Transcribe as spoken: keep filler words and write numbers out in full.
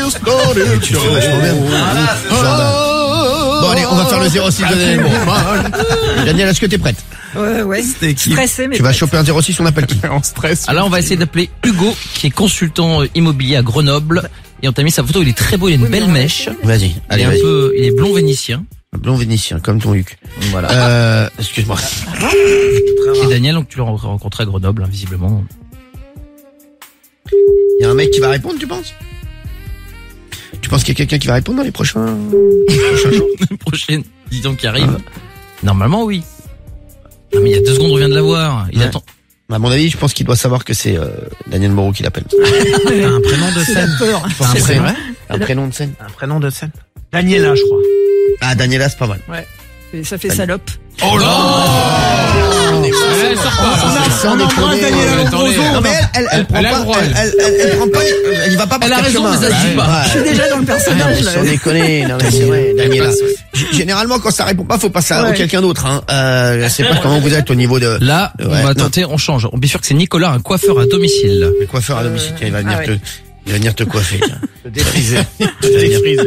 Tu le fais vachement bien. Bon allez, on va faire le zéro six de Daniel Moreau. Daniel, est-ce que t'es prête? Ouais, ouais. Stressé, mais tu vas choper un zéro six, on appelle qui? On stresse. Alors là, on va essayer d'appeler Hugo, qui est consultant immobilier à Grenoble. Et on t'a mis sa photo, il est très beau, il a une Oui, belle mais mèche. Vas-y, Il est allez, un vas-y. peu, il est blond vénitien. Blond vénitien, comme ton Huc. Voilà. Euh, excuse-moi. Et Daniel, donc tu l'as rencontré à Grenoble, hein, visiblement. Il y a un mec qui va répondre, tu penses? Tu penses qu'il y a quelqu'un qui va répondre dans les prochains, prochains jours? La prochaine, disons qui arrive. Normalement, oui. Non, mais il y a deux secondes, on vient de l'avoir. Il Ouais. attend. À mon avis, je pense qu'il doit savoir que c'est euh, Daniel Moreau qui l'appelle. T'as un prénom de c'est la scène. peur. Un C'est prénom, vrai un prénom de scène. Un prénom de scène. Daniela, je crois. Ah, Daniela, c'est pas mal. Et ça fait salope. Oh là Elle sort pas, là. Sans on embrasse déconner. Daniela Ouais, attendez. Lombroso. Non mais elle, elle, elle, prend Elle a le pas, droit, elle, elle. elle, elle, elle prend pas, elle y va pas par Elle a quatre raison, chemins. mais ça se dit pas. Je suis déjà dans le personnage, là. Sans déconner, non mais c'est vrai, Daniela. G- Généralement, quand ça répond pas, faut passer à Ouais. quelqu'un d'autre. Hein. Euh, je sais pas comment vous êtes au niveau de Là, Ouais, on va non. tenter, on change. On est sûr que c'est Nicolas, un coiffeur à domicile. le coiffeur à domicile. Tiens, il va venir ah te, il va venir te coiffer. Tiens. Défrisé. Il va venir-